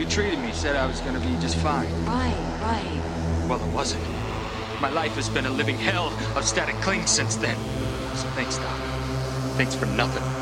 you treated me. Said I was gonna be just fine. Right. Well, it wasn't. My life has been a living hell of static cling since then. So thanks, Doc. Thanks for nothing.